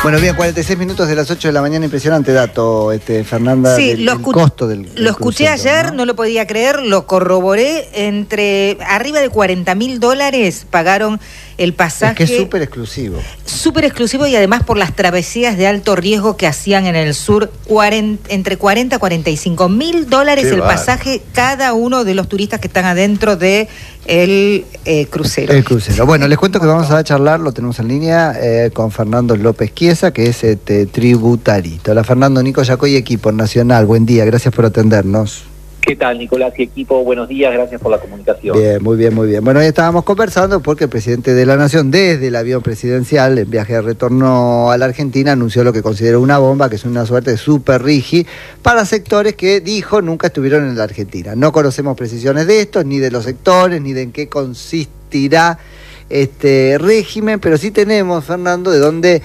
Bueno, bien, 46 minutos de las 8 de la mañana, impresionante dato, Fernanda, sí, del costo del Lo escuché crucero, ayer, ¿no? No lo podía creer, lo corroboré, entre arriba de $40.000 pagaron el pasaje. Es que es súper exclusivo. Súper exclusivo y además por las travesías de alto riesgo que hacían en el sur, entre 40 a $45.000 el pasaje cada uno de los turistas que están adentro de el crucero. El crucero. Bueno, les cuento que vamos a charlar, lo tenemos en línea, con Fernando López Chiesa, que es tributarista. Hola Fernando, Nico Yacoy, equipo nacional, buen día, gracias por atendernos. ¿Qué tal, Nicolás y equipo? Buenos días, gracias por la comunicación. Bien, muy bien, muy bien. Bueno, hoy estábamos conversando porque el presidente de la Nación, desde el avión presidencial, en viaje de retorno a la Argentina, anunció lo que consideró una bomba, que es una suerte de super rigi, para sectores que, dijo, nunca estuvieron en la Argentina. No conocemos precisiones de estos, ni de los sectores, ni de en qué consistirá este régimen, pero sí tenemos, Fernando, de dónde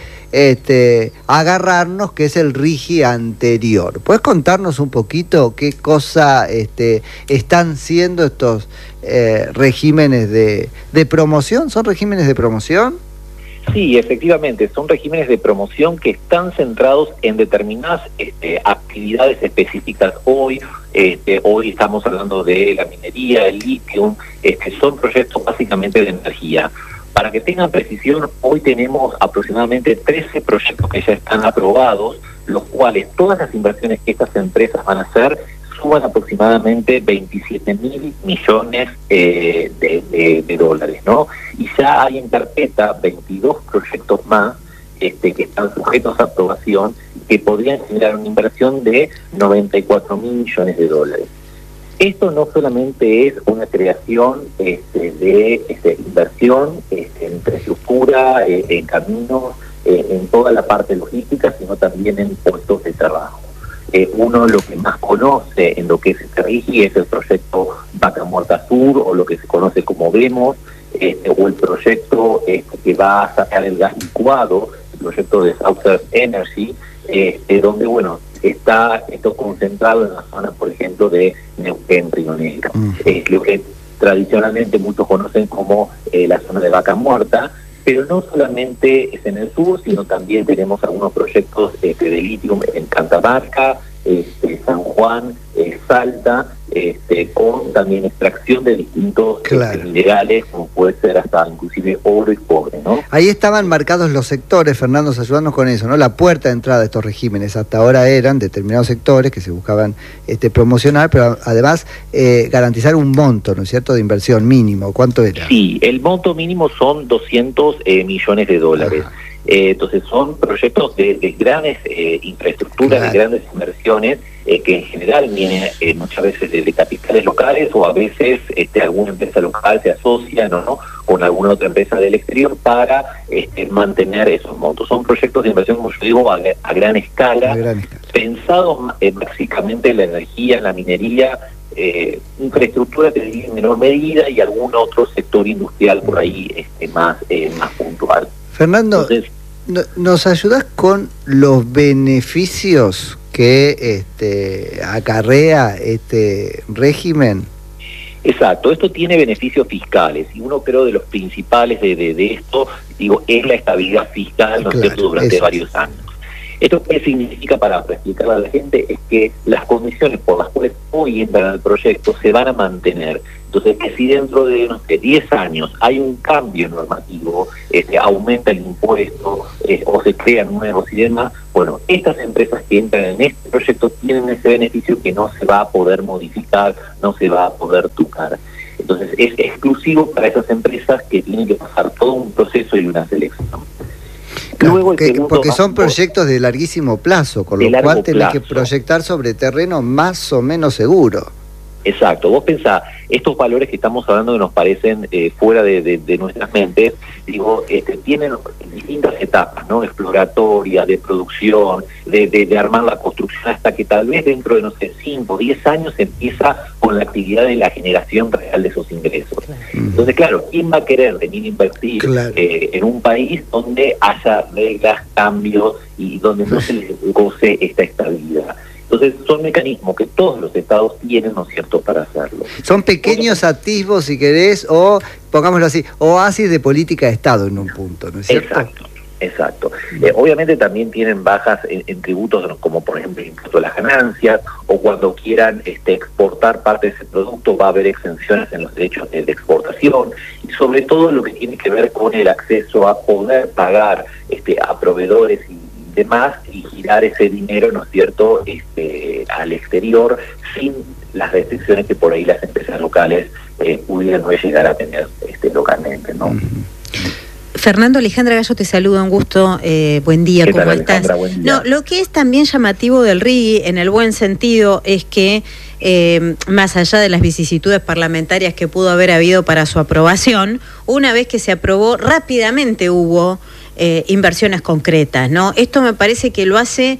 agarrarnos, que es el RIGI anterior. ¿Puedes contarnos un poquito qué cosa están siendo estos regímenes de promoción? ¿Son regímenes de promoción? Sí, efectivamente, son regímenes de promoción que están centrados en determinadas actividades específicas. Hoy estamos hablando de la minería, el litio, son proyectos básicamente de energía. Para que tengan precisión, hoy tenemos aproximadamente 13 proyectos que ya están aprobados, los cuales todas las inversiones que estas empresas van a hacer suman aproximadamente 27.000 millones de dólares, ¿no? Y ya hay en carpeta 22 proyectos más que están sujetos a aprobación, que podrían generar una inversión de 94.000 millones de dólares. Esto no solamente es una creación de inversión en infraestructura, en caminos, en toda la parte logística, sino también en puestos de trabajo. Uno lo que más conoce en lo que es este RIGI es el proyecto Vaca Muerta Sur, o lo que se conoce como VEMOS, o el proyecto que va a sacar el gas licuado, el proyecto de Southern Energy, donde, bueno, está esto concentrado en la zona, por ejemplo, de Neuquén, Río Negro. Es lo que tradicionalmente muchos conocen como la zona de Vaca Muerta, pero no solamente es en el sur, sino también tenemos algunos proyectos de litio en Catamarca, San Juan, Salta, con también extracción de distintos minerales, como puede ser hasta inclusive oro y cobre, ¿no? Ahí estaban marcados los sectores, Fernando, ayudarnos con eso, ¿no? La puerta de entrada de estos regímenes hasta ahora eran determinados sectores que se buscaban promocionar, pero además garantizar un monto, ¿no es cierto?, de inversión mínimo. ¿Cuánto era? Sí, el monto mínimo son 200 millones de dólares. Entonces son proyectos de grandes infraestructuras, de grandes inversiones, que en general vienen muchas veces de capitales locales, o a veces alguna empresa local se asocia, ¿no?, con alguna otra empresa del exterior para mantener esos montos. Son proyectos de inversión, como yo digo, a gran escala, pensados básicamente en la energía, en la minería, infraestructura, te diría, en menor medida, y algún otro sector industrial por ahí más puntual. Fernando, entonces, ¿nos ayudas con los beneficios que acarrea este régimen? Exacto, esto tiene beneficios fiscales, y uno, creo, de los principales de esto, digo, es la estabilidad fiscal, ¿no es cierto?, durante varios años. ¿Esto qué significa? Para explicarle a la gente, es que las condiciones por las cuales hoy entran al proyecto se van a mantener. Entonces, que si dentro de, no sé, 10 años hay un cambio normativo, aumenta el impuesto, o se crean nuevos y demás, bueno, estas empresas que entran en este proyecto tienen ese beneficio que no se va a poder modificar, no se va a poder tocar. Entonces, es exclusivo para esas empresas que tienen que pasar todo un proceso y una selección. Luego porque son proyectos de larguísimo plazo, con lo cual tenés que proyectar sobre terreno más o menos seguro. Exacto, vos pensá, estos valores que estamos hablando que nos parecen fuera de nuestras mentes, digo, tienen distintas etapas, ¿no? Exploratorias, de producción, de armar la construcción, hasta que tal vez dentro de, no sé, 5 o 10 años empieza con la actividad de la generación real de esos ingresos. Entonces, claro, ¿quién va a querer venir a invertir en un país donde haya reglas, cambios, y donde no se les goce esta estabilidad? Entonces son mecanismos que todos los estados tienen, ¿no es cierto?, para hacerlo. Son pequeños atisbos, si querés, o, pongámoslo así, oasis de política de Estado en un punto, ¿no es cierto? Exacto. Exacto. Obviamente también tienen bajas en tributos, como por ejemplo el impuesto a las ganancias, o cuando quieran exportar parte de ese producto va a haber exenciones en los derechos de exportación, y sobre todo lo que tiene que ver con el acceso a poder pagar a proveedores y demás, y girar ese dinero, ¿no es cierto?, al exterior, sin las restricciones que por ahí las empresas locales pudieran no llegar a tener localmente, ¿no? Fernando, Alejandra Gallo te saluda, un gusto, buen día, ¿cómo tal, estás? Buen día. No, lo que es también llamativo del RIGI, en el buen sentido, es que más allá de las vicisitudes parlamentarias que pudo haber habido para su aprobación, una vez que se aprobó, rápidamente hubo inversiones concretas, ¿no? Esto me parece que lo hace,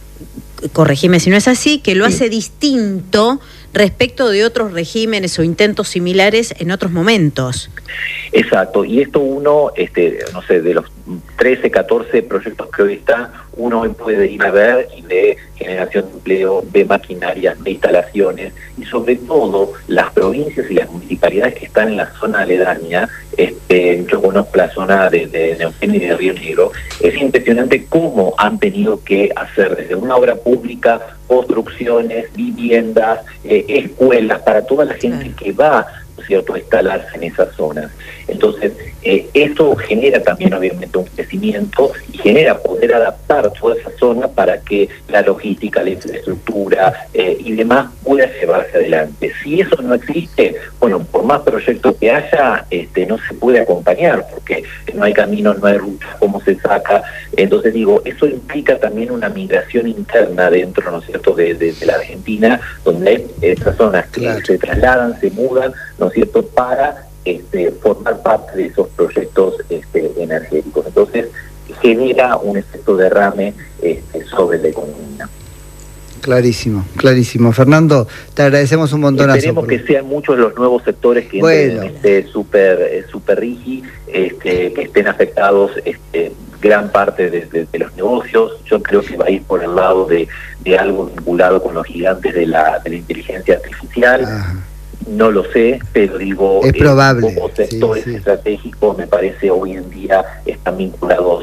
corregime si no es así, que lo hace distinto respecto de otros regímenes o intentos similares en otros momentos. Exacto, y esto uno, no sé, de los 13, 14 proyectos que hoy están, uno hoy puede ir a ver y ve generación de empleo, ve maquinarias, ve instalaciones, y sobre todo las provincias y las municipalidades que están en la zona aledaña. Yo conozco la zona de Neuquén y de Río Negro. Es impresionante cómo han tenido que hacer desde una obra pública, construcciones, viviendas, escuelas para toda la gente que va, ¿no es cierto?, a instalarse en esas zonas. Entonces, esto genera también obviamente un crecimiento y genera poder adaptar toda esa zona para que la logística, la infraestructura y demás pueda llevarse adelante. Si eso no existe, bueno, por más proyectos que haya, no se puede acompañar, porque no hay caminos, no hay rutas, cómo se saca. Entonces digo, eso implica también una migración interna dentro, ¿no es cierto?, de la Argentina, donde hay esas zonas que se trasladan, se mudan, ¿no es cierto?, para formar parte de esos proyectos energéticos. Entonces genera un efecto derrame sobre la economía. Clarísimo, clarísimo. Fernando, te agradecemos un montonazo. Esperemos que sean muchos los nuevos sectores que entren en este super RIGI, que estén afectados gran parte de los negocios. Yo creo que va a ir por el lado de algo vinculado con los gigantes de la inteligencia artificial. Ajá. No lo sé, pero digo, es probable. Como sectores estratégicos, me parece hoy en día están vinculados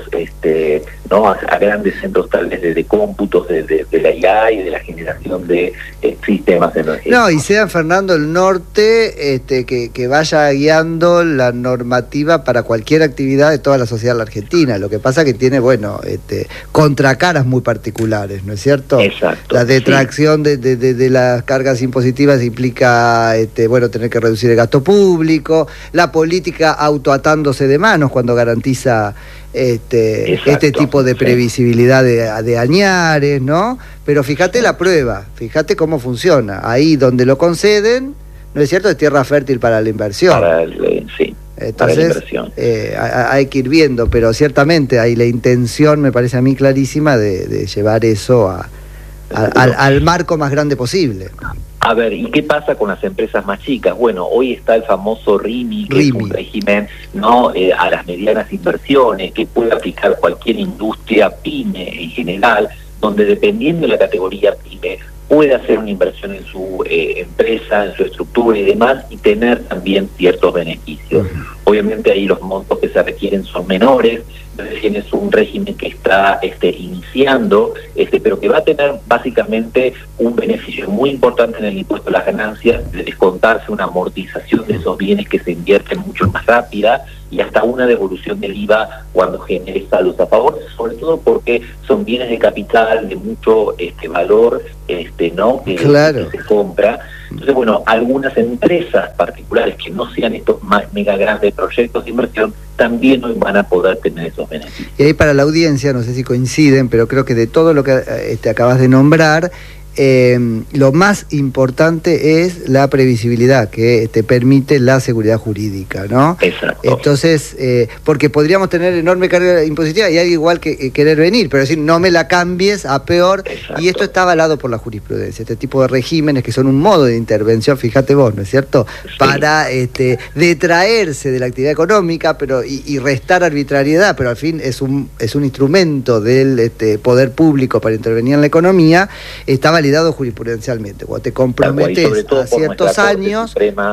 ¿no? a grandes centros tal vez de cómputos de la IA y de la generación de sistemas energéticos. No, y sea, Fernando, el norte que vaya guiando la normativa para cualquier actividad de toda la sociedad argentina. Lo que pasa que tiene, bueno, contracaras muy particulares, ¿no es cierto? Exacto. La detracción de las cargas impositivas implica bueno, tener que reducir el gasto público, la política autoatándose de manos cuando garantiza este tipo de previsibilidad de añares, ¿no? Pero fíjate la prueba, fíjate cómo funciona. Ahí donde lo conceden, ¿no es cierto?, es tierra fértil para la inversión. Entonces, para la inversión. Hay que ir viendo, pero ciertamente hay la intención, me parece a mí clarísima, de llevar eso al marco más grande posible. A ver, ¿y qué pasa con las empresas más chicas? Bueno, hoy está el famoso RIMI, que es un régimen a las medianas inversiones, que puede aplicar cualquier industria, pyme en general, donde dependiendo de la categoría pyme, puede hacer una inversión en su empresa, en su estructura y demás, y tener también ciertos beneficios. Obviamente ahí los montos que se requieren son menores. Recién es un régimen que está iniciando, pero que va a tener básicamente un beneficio muy importante en el impuesto a las ganancias, de descontarse una amortización de esos bienes que se invierten mucho más rápida, y hasta una devolución del IVA cuando genere saldos a favor, sobre todo porque son bienes de capital de mucho valor, ¿no? Que se compra. Entonces, bueno, algunas empresas particulares que no sean estos más mega grandes proyectos de inversión también hoy van a poder tener esos beneficios. Y ahí para la audiencia, no sé si coinciden, pero creo que de todo lo que acabas de nombrar, lo más importante es la previsibilidad que te permite la seguridad jurídica, ¿no? Exacto. Entonces, porque podríamos tener enorme carga impositiva y hay igual que querer venir, pero decir, no me la cambies a peor. Exacto. Y esto está avalado por la jurisprudencia, este tipo de regímenes que son un modo de intervención, fíjate vos, ¿no es cierto?, para detraerse de la actividad económica, pero y restar arbitrariedad, pero al fin es un instrumento del poder público para intervenir en la economía. Está validado jurisprudencialmente. Cuando te comprometes a ciertos años,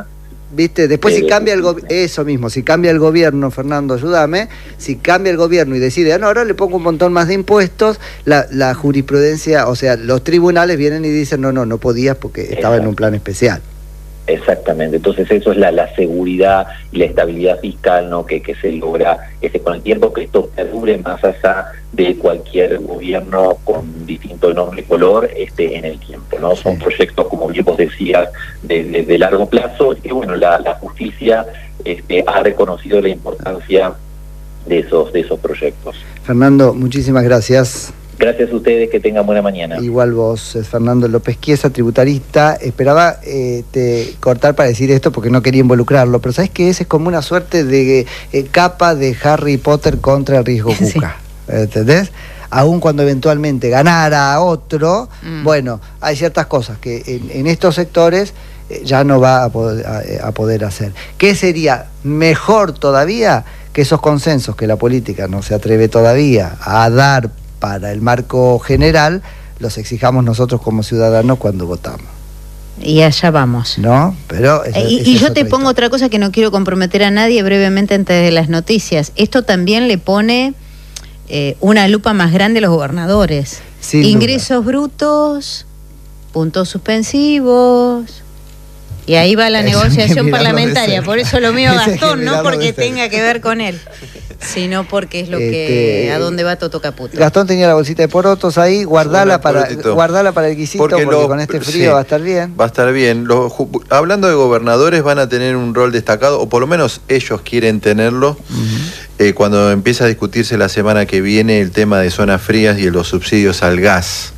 ¿Viste? Después si cambia el gobierno, eso mismo, si cambia el gobierno, Fernando, ayúdame, si cambia el gobierno y decide, no, ahora le pongo un montón más de impuestos, la jurisprudencia, o sea, los tribunales vienen y dicen, no podías porque estaba en un plan especial. Exactamente, entonces eso es la seguridad y la estabilidad fiscal, ¿no? que se logra con el tiempo, que esto perdure más allá de cualquier gobierno con distinto nombre y color en el tiempo, ¿no? Son proyectos, como bien vos decías, de largo plazo, y bueno, la justicia ha reconocido la importancia de esos proyectos. Fernando, muchísimas gracias. Gracias a ustedes, que tengan buena mañana. Igual vos, es Fernando López Chiesa, tributarista. Esperaba cortar para decir esto porque no quería involucrarlo, pero ¿sabés qué es? Es como una suerte de capa de Harry Potter contra el riesgo Cuca. Sí. ¿Entendés? Aún cuando eventualmente ganara otro, bueno, hay ciertas cosas que en estos sectores ya no va a poder hacer. ¿Qué sería mejor todavía? Que esos consensos que la política no se atreve todavía a dar para el marco general, los exijamos nosotros como ciudadanos cuando votamos. Y allá vamos. ¿No? Pero y yo te pongo otra cosa que no quiero comprometer a nadie brevemente antes de las noticias. Esto también le pone una lupa más grande a los gobernadores. Sin ingresos duda. Brutos, puntos suspensivos. Y ahí va la negociación parlamentaria. Por eso lo mío Gastón, no porque tenga que ver con él, sino porque es lo que a dónde va Toto Caputo. Gastón tenía la bolsita de porotos ahí, guardala para el guisito, porque con este frío va a estar bien. Va a estar bien. Hablando de gobernadores, van a tener un rol destacado, o por lo menos ellos quieren tenerlo, cuando empieza a discutirse la semana que viene el tema de zonas frías y los subsidios al gas.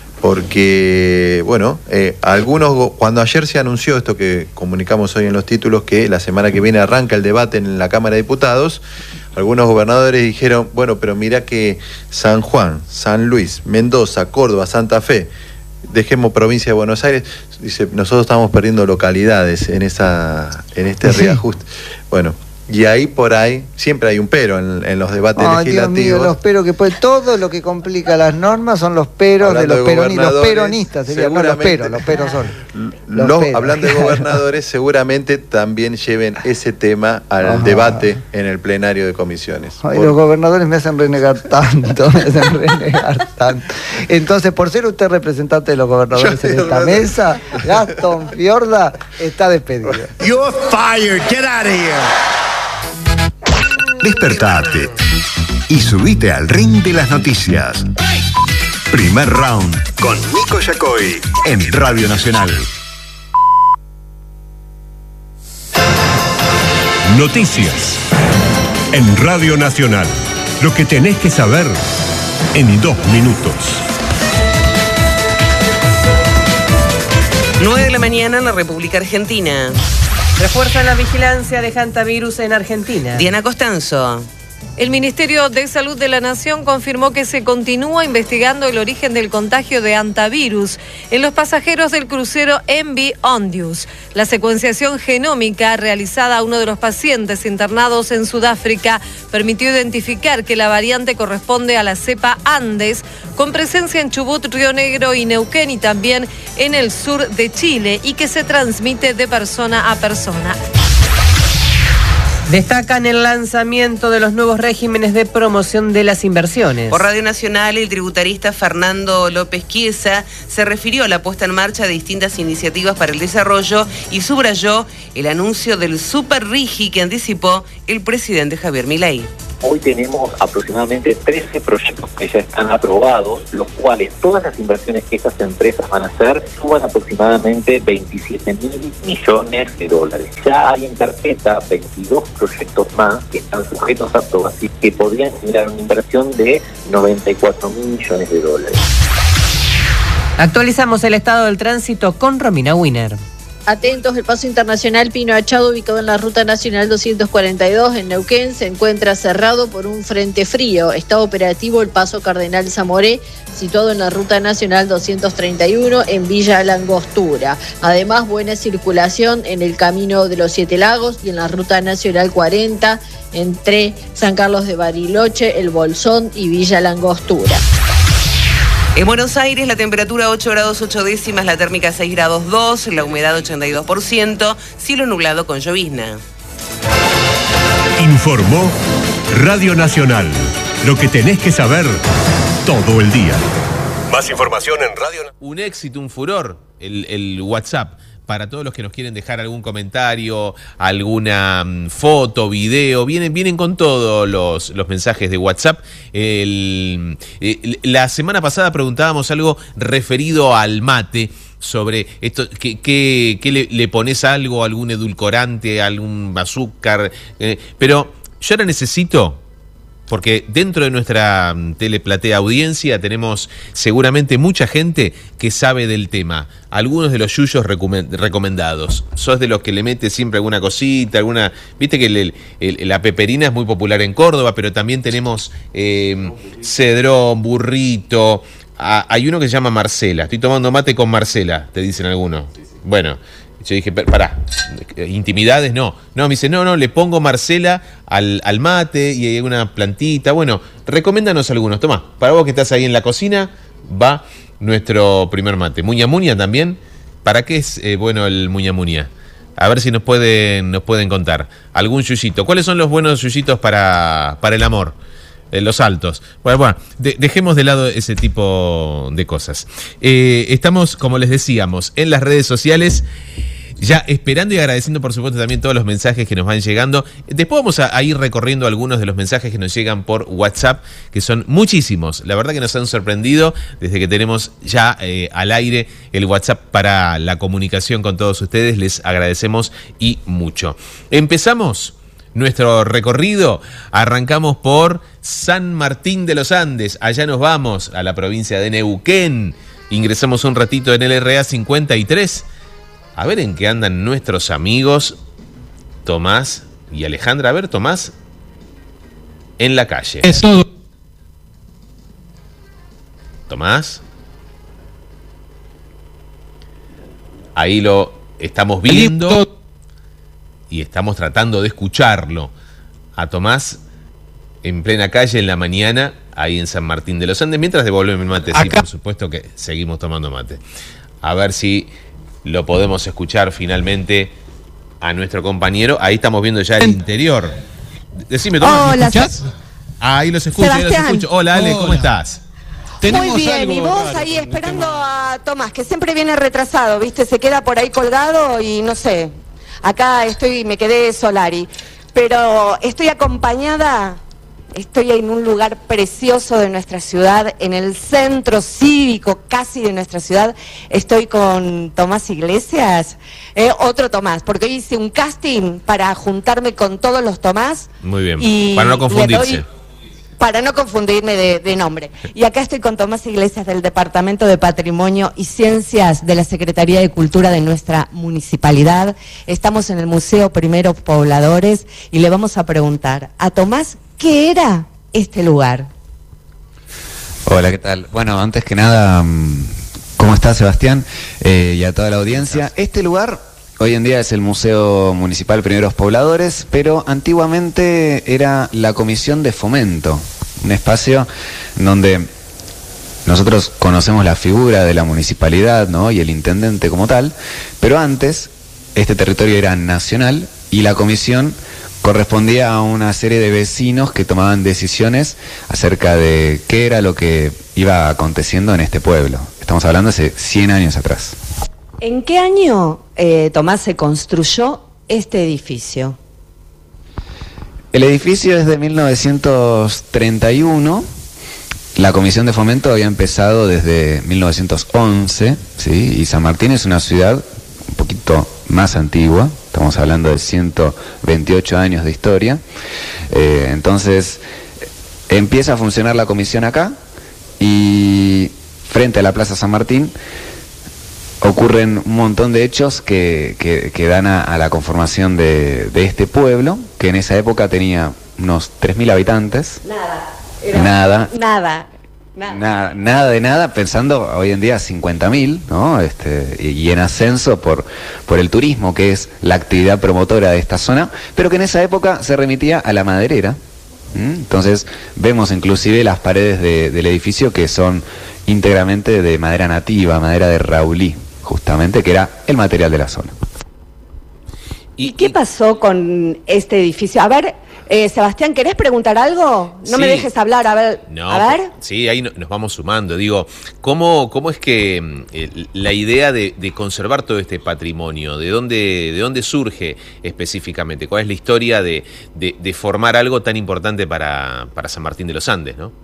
Porque, bueno, cuando ayer se anunció esto que comunicamos hoy en los títulos, que la semana que viene arranca el debate en la Cámara de Diputados, algunos gobernadores dijeron, bueno, pero mira que San Juan, San Luis, Mendoza, Córdoba, Santa Fe, dejemos provincia de Buenos Aires, dice, nosotros estamos perdiendo localidades en este reajuste. Bueno, y ahí por ahí siempre hay un pero en los debates legislativos. Dios mío, los peros que puede, todo lo que complica las normas son los peros de los peronistas, serían, no los peros son. Hablando de gobernadores, seguramente también lleven ese tema al debate en el plenario de comisiones. Ay, los gobernadores me hacen renegar tanto, Entonces, por ser usted representante de los gobernadores en esta mesa, Gastón Fiorda está despedido. You're fired, get out of here. Despertate y subite al ring de las noticias. Primer round con Nico Yacoy en Radio Nacional. Noticias en Radio Nacional. Lo que tenés que saber en 2 minutos. 9 de la mañana en la República Argentina. Refuerzan la vigilancia de hantavirus en Argentina. Diana Costanzo. El Ministerio de Salud de la Nación confirmó que se continúa investigando el origen del contagio de hantavirus en los pasajeros del crucero MV Ondius. La secuenciación genómica realizada a uno de los pacientes internados en Sudáfrica permitió identificar que la variante corresponde a la cepa Andes, con presencia en Chubut, Río Negro y Neuquén, y también en el sur de Chile, y que se transmite de persona a persona. Destacan el lanzamiento de los nuevos regímenes de promoción de las inversiones. Por Radio Nacional, el tributarista Fernando López Chiesa se refirió a la puesta en marcha de distintas iniciativas para el desarrollo y subrayó el anuncio del Super RIGI que anticipó el presidente Javier Milei. Hoy tenemos aproximadamente 13 proyectos que ya están aprobados, los cuales todas las inversiones que estas empresas van a hacer suman aproximadamente 27.000 millones de dólares. Ya hay en carpeta 22 proyectos más que están sujetos a aprobación, que podrían generar una inversión de 94.000 millones de dólares. Actualizamos el estado del tránsito con Romina Wiener. Atentos, el paso internacional Pino Achado, ubicado en la Ruta Nacional 242 en Neuquén, se encuentra cerrado por un frente frío. Está operativo el paso Cardenal Zamoré, situado en la Ruta Nacional 231 en Villa Langostura. Además, buena circulación en el Camino de los Siete Lagos y en la Ruta Nacional 40 entre San Carlos de Bariloche, El Bolsón y Villa Langostura. En Buenos Aires la temperatura 8 grados 8 décimas, la térmica 6 grados 2, la humedad 82%, cielo nublado con llovizna. Informó Radio Nacional. Lo que tenés que saber todo el día. Más información en Radio Nacional. Un éxito, un furor, el WhatsApp. Para todos los que nos quieren dejar algún comentario, alguna foto, video, vienen con todos los mensajes de WhatsApp. La semana pasada preguntábamos algo referido al mate, sobre esto, ¿qué le pones algo, algún edulcorante, algún azúcar? Pero yo ahora necesito... Porque dentro de nuestra teleplatea audiencia tenemos seguramente mucha gente que sabe del tema. Algunos de los yuyos recomendados. Sos de los que le metes siempre alguna cosita, alguna... Viste que la peperina es muy popular en Córdoba, pero también tenemos cedrón, burrito. Hay uno que se llama Marcela. Estoy tomando mate con Marcela, te dicen algunos. Bueno... Yo dije, pará, intimidades no. No, me dice, no, le pongo Marcela al mate y hay una plantita. Bueno, recomiéndanos algunos. Tomá, para vos que estás ahí en la cocina, va nuestro primer mate. Muña muña también. ¿Para qué es bueno el muña muña? A ver si nos pueden contar. Algún yuyito. ¿Cuáles son los buenos yuyitos para el amor? Los altos. Bueno, dejemos de lado ese tipo de cosas. Estamos, como les decíamos, en las redes sociales, ya esperando y agradeciendo, por supuesto, también todos los mensajes que nos van llegando. Después vamos a ir recorriendo algunos de los mensajes que nos llegan por WhatsApp, que son muchísimos. La verdad que nos han sorprendido desde que tenemos ya al aire el WhatsApp para la comunicación con todos ustedes. Les agradecemos y mucho. Empezamos nuestro recorrido, arrancamos por San Martín de los Andes, allá nos vamos a la provincia de Neuquén, ingresamos un ratito en el RA 53, a ver en qué andan nuestros amigos Tomás y Alejandra. A ver, Tomás, en la calle. Eso. Tomás, ahí lo estamos viendo y estamos tratando de escucharlo a Tomás en plena calle en la mañana, ahí en San Martín de los Andes, mientras devolvemos el mate. Sí, por supuesto que seguimos tomando mate. A ver si lo podemos escuchar finalmente a nuestro compañero. Ahí estamos viendo ya el interior. Decime, Tomás, ¿me escuchás? Ahí los escucho, ahí los escucho. Hola, Ale, ¿cómo estás? Muy bien, y vos ahí esperando a Tomás, que siempre viene retrasado, ¿viste? Se queda por ahí colgado y no sé. Acá me quedé Solari, pero estoy acompañada, estoy en un lugar precioso de nuestra ciudad, en el centro cívico casi de nuestra ciudad. Estoy con Tomás Iglesias, otro Tomás, porque hoy hice un casting para juntarme con todos los Tomás. Muy bien, y para no confundirse. Para no confundirme de nombre. Y acá estoy con Tomás Iglesias del Departamento de Patrimonio y Ciencias de la Secretaría de Cultura de nuestra municipalidad. Estamos en el Museo Primeros Pobladores y le vamos a preguntar a Tomás, ¿qué era este lugar? Hola, ¿qué tal? Bueno, antes que nada, ¿cómo estás, Sebastián? Y a toda la audiencia. Este lugar hoy en día es el Museo Municipal Primeros Pobladores, pero antiguamente era la Comisión de Fomento, un espacio donde nosotros conocemos la figura de la municipalidad, ¿no? Y el intendente como tal, pero antes este territorio era nacional y la comisión correspondía a una serie de vecinos que tomaban decisiones acerca de qué era lo que iba aconteciendo en este pueblo. Estamos hablando hace 100 años atrás. ¿En qué año, Tomás, se construyó este edificio? El edificio es de 1931. La Comisión de Fomento había empezado desde 1911, ¿sí? Y San Martín es una ciudad un poquito más antigua. Estamos hablando de 128 años de historia. Entonces, empieza a funcionar la comisión acá y frente a la Plaza San Martín ocurren un montón de hechos que dan a la conformación de este pueblo, que en esa época tenía unos 3.000 habitantes. Nada de nada, pensando hoy en día 50.000, ¿no? Y en ascenso por el turismo, que es la actividad promotora de esta zona, pero que en esa época se remitía a la maderera, Entonces vemos inclusive las paredes del edificio que son íntegramente de madera nativa, madera de raulí, justamente, que era el material de la zona. ¿Y qué pasó con este edificio? A ver, Sebastián, ¿querés preguntar algo? No me dejes hablar, a ver. No, a ver. Sí, ahí nos vamos sumando. Digo, ¿cómo es que la idea de conservar todo este patrimonio, de dónde surge específicamente? ¿Cuál es la historia de formar algo tan importante para San Martín de los Andes, no?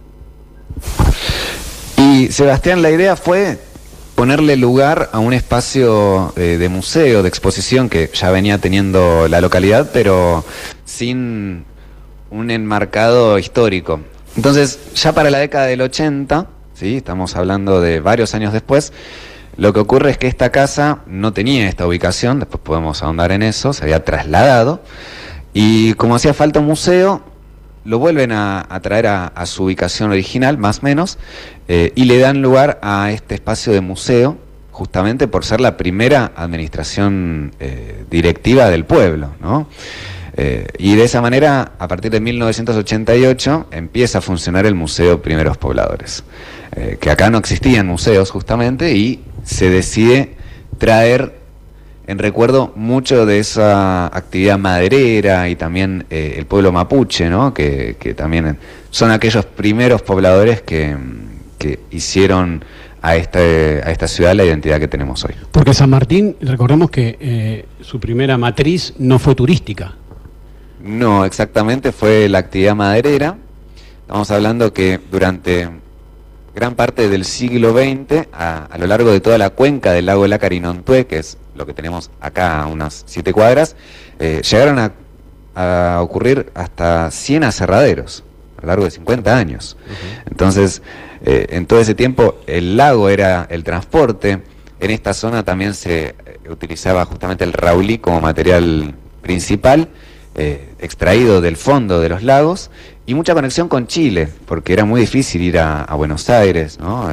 Y Sebastián, la idea fue ponerle lugar a un espacio de museo, de exposición que ya venía teniendo la localidad, pero sin un enmarcado histórico. Entonces, ya para la década del 80, ¿sí? Estamos hablando de varios años después, lo que ocurre es que esta casa no tenía esta ubicación, después podemos ahondar en eso, se había trasladado, y como hacía falta un museo, lo vuelven a traer a su ubicación original, más o menos, y le dan lugar a este espacio de museo, justamente por ser la primera administración directiva del pueblo, ¿no? Y de esa manera, a partir de 1988, empieza a funcionar el Museo Primeros Pobladores, que acá no existían museos justamente, y se decide traer en recuerdo mucho de esa actividad maderera y también el pueblo mapuche, ¿no? Que también son aquellos primeros pobladores que hicieron a esta ciudad la identidad que tenemos hoy. Porque San Martín, recordemos que su primera matriz no fue turística. No, exactamente, fue la actividad maderera. Estamos hablando que durante gran parte del siglo XX, a lo largo de toda la cuenca del lago Lácar-Inontué, que es lo que tenemos acá a unas 7 cuadras, llegaron a ocurrir hasta 100 aserraderos a lo largo de 50 años. Entonces, en todo ese tiempo el lago era el transporte. En esta zona también se utilizaba justamente el raulí como material principal, extraído del fondo de los lagos, y mucha conexión con Chile, porque era muy difícil ir a Buenos Aires, ¿no?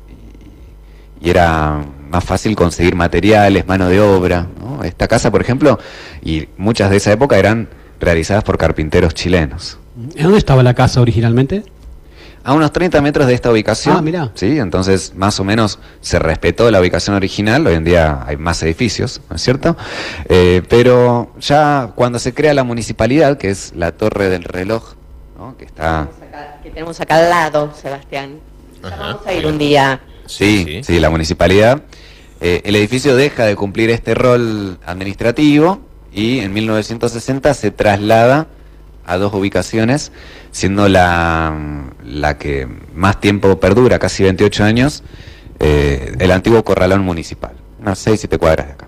Y era más fácil conseguir materiales, mano de obra, ¿no? Esta casa, por ejemplo, y muchas de esa época eran realizadas por carpinteros chilenos. ¿En dónde estaba la casa originalmente? A unos 30 metros de esta ubicación. Ah, mirá. Sí, entonces más o menos se respetó la ubicación original. Hoy en día hay más edificios, ¿no es cierto? Pero ya cuando se crea la municipalidad, que es la Torre del Reloj, ¿no? Que tenemos acá al lado, Sebastián. Vamos a ir un día. Sí, la municipalidad. El edificio deja de cumplir este rol administrativo y en 1960 se traslada a 2 ubicaciones, siendo la que más tiempo perdura, casi 28 años, el antiguo corralón municipal, unas 6-7 cuadras de acá.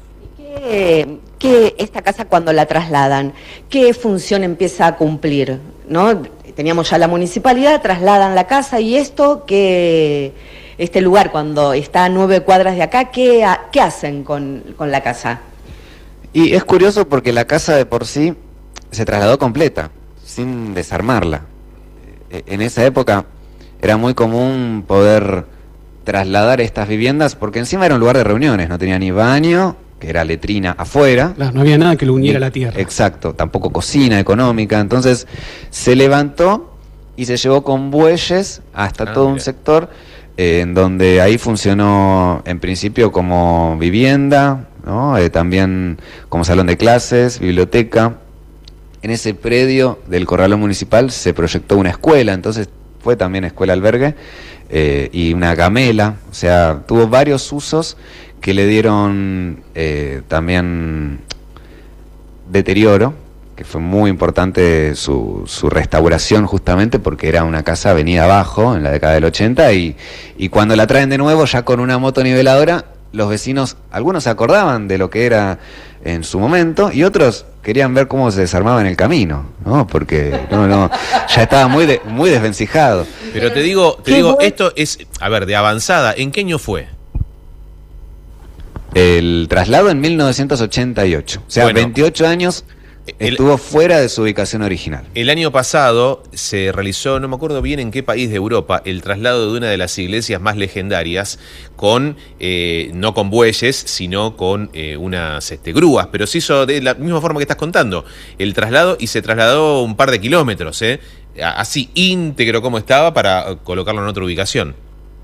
¿Qué esta casa, cuando la trasladan, qué función empieza a cumplir? ¿No? Teníamos ya la municipalidad, trasladan la casa, y esto, este lugar, cuando está a 9 cuadras de acá, ¿qué hacen con la casa? Y es curioso porque la casa de por sí se trasladó completa, sin desarmarla. En esa época era muy común poder trasladar estas viviendas, porque encima era un lugar de reuniones, no tenía ni baño, que era letrina afuera. Claro, no había nada que lo uniera a la tierra. Exacto, tampoco cocina económica. Entonces se levantó y se llevó con bueyes hasta todo un sector, en donde ahí funcionó en principio como vivienda, ¿no? También como salón de clases, biblioteca. En ese predio del corralón municipal se proyectó una escuela, entonces fue también escuela albergue, y una gamela, o sea, tuvo varios usos que le dieron también deterioro, que fue muy importante su restauración, justamente porque era una casa venida abajo en la década del 80, y cuando la traen de nuevo ya con una motoniveladora, los vecinos, algunos se acordaban de lo que era en su momento, y otros querían ver cómo se desarmaba en el camino, ¿no? Porque ya estaba muy desvencijado. Pero te digo, esto es, a ver, de avanzada, ¿en qué año fue? El traslado en 1988, o sea, bueno, 28 años estuvo fuera de su ubicación original. El año pasado se realizó, no me acuerdo bien en qué país de Europa, el traslado de una de las iglesias más legendarias con, no con bueyes, sino con unas grúas, pero se hizo de la misma forma que estás contando, el traslado, y se trasladó un par de kilómetros, así íntegro como estaba, para colocarlo en otra ubicación.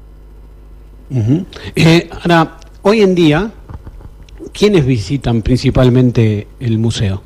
Ahora, hoy en día, ¿quiénes visitan principalmente el museo?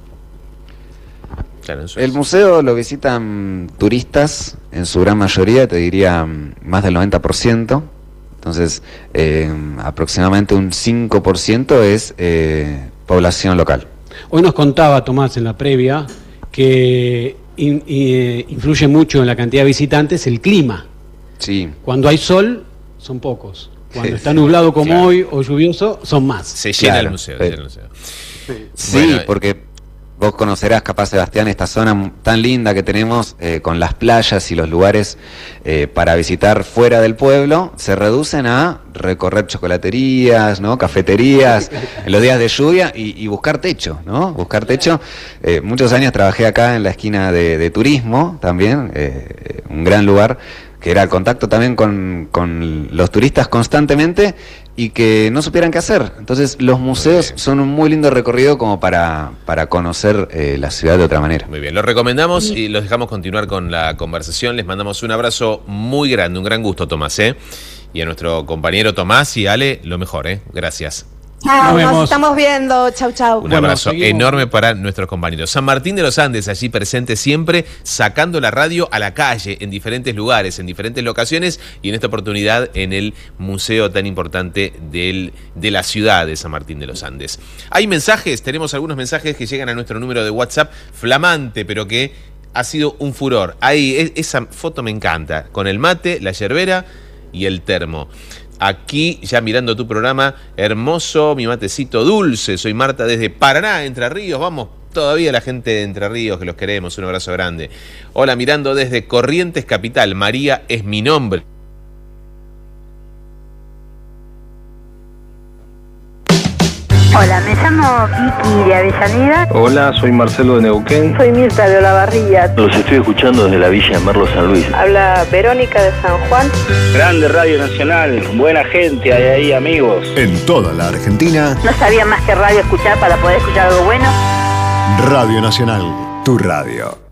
El museo lo visitan turistas, en su gran mayoría, te diría más del 90%. Entonces, aproximadamente un 5% es población local. Hoy nos contaba Tomás en la previa que influye mucho en la cantidad de visitantes el clima. Sí. Cuando hay sol, son pocos. Cuando está nublado como hoy o lluvioso, son más. Se llena el museo. Sí, bueno, porque vos conocerás, capaz, Sebastián, esta zona tan linda que tenemos, con las playas y los lugares para visitar fuera del pueblo, se reducen a recorrer chocolaterías, ¿no? Cafeterías, en los días de lluvia, y buscar techo, ¿no? Buscar techo. Muchos años trabajé acá en la esquina de turismo, también, un gran lugar, que era el contacto también con los turistas constantemente, y que no supieran qué hacer. Entonces los museos son un muy lindo recorrido como para conocer la ciudad de otra manera. Muy bien, los recomendamos y los dejamos continuar con la conversación. Les mandamos un abrazo muy grande, un gran gusto, Tomás, y a nuestro compañero Tomás y Ale, lo mejor, Gracias. Chao, nos estamos viendo. Chau, chau. Un abrazo enorme para nuestros compañeros. San Martín de los Andes, allí presente siempre, sacando la radio a la calle, en diferentes lugares, en diferentes locaciones, y en esta oportunidad en el museo tan importante de la ciudad de San Martín de los Andes. Hay mensajes, tenemos algunos mensajes que llegan a nuestro número de WhatsApp, flamante, pero que ha sido un furor. Ahí, esa foto me encanta, con el mate, la yerbera y el termo. Aquí, ya mirando tu programa, hermoso, mi matecito dulce. Soy Marta desde Paraná, Entre Ríos. Vamos, todavía la gente de Entre Ríos, que los queremos. Un abrazo grande. Hola, mirando desde Corrientes Capital. María es mi nombre. Hola, me llamo Vicky de Avellaneda. Hola, soy Marcelo de Neuquén. Soy Mirta de Olavarría. Los estoy escuchando desde la Villa de Merlo, San Luis. Habla Verónica de San Juan. Grande Radio Nacional, buena gente hay ahí, amigos. En toda la Argentina. No sabía más que radio escuchar para poder escuchar algo bueno. Radio Nacional, tu radio.